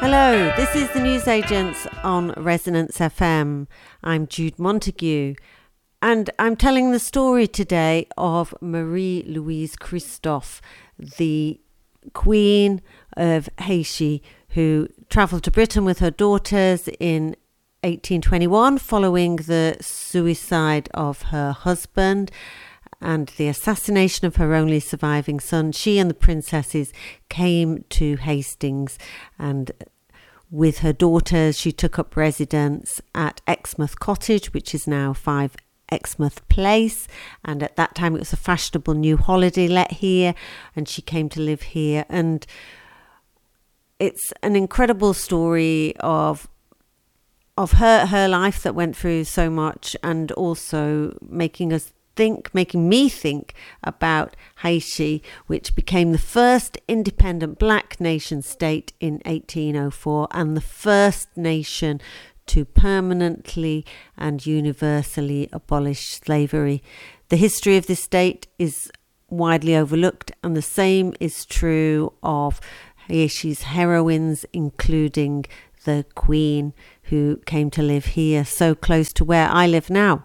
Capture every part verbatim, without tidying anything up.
Hello, this is the Newsagents on Resonance F M. I'm Jude Montague, and I'm telling the story today of Marie-Louise Christophe, the Queen of Haiti, who travelled to Britain with her daughters in eighteen twenty-one following the suicide of her husband and the assassination of her only surviving son. She and the princesses came to Hastings, and with her daughters she took up residence at Exmouth Cottage, which is now five Exmouth Place, and at that time it was a fashionable new holiday let here, and she came to live here. And it's an incredible story of of her her life that went through so much, and also making us think, making me think about Haiti, which became the first independent black nation state in eighteen oh four and the first nation to permanently and universally abolish slavery. The history of this state is widely overlooked, and the same is true of Haiti's heroines, including the Queen, who came to live here, so close to where I live now.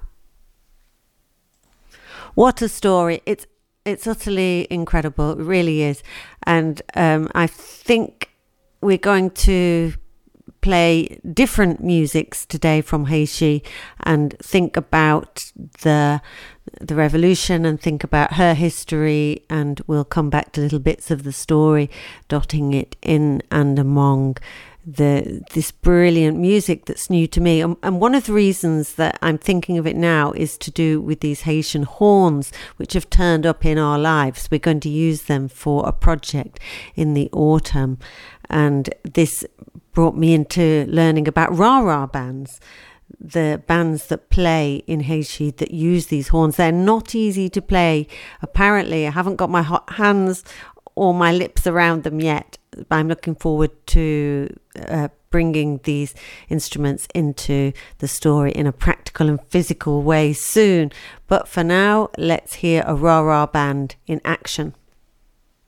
What a story. It's it's utterly incredible. It really is. And um, I think we're going to play different musics today from Haiti and think about the the revolution and think about her history, and we'll come back to little bits of the story, dotting it in and among the this brilliant music that's new to me. And, and one of the reasons that I'm thinking of it now is to do with these Haitian horns, which have turned up in our lives. We're going to use them for a project in the autumn, and this brought me into learning about rah-rah bands, the bands that play in Haiti that use these horns. They're not easy to play. Apparently, I haven't got my hot hands or my lips around them yet. I'm looking forward to uh, bringing these instruments into the story in a practical and physical way soon. But for now, let's hear a rah-rah band in action.